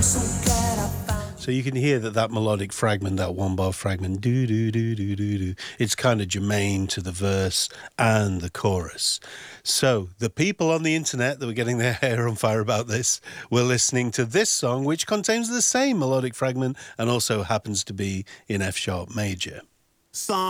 So you can hear that melodic fragment, that one-bar fragment, do-do-do-do-do-do, it's kind of germane to the verse and the chorus. So the people on the internet that were getting their hair on fire about this were listening to this song, which contains the same melodic fragment and also happens to be in F-sharp major.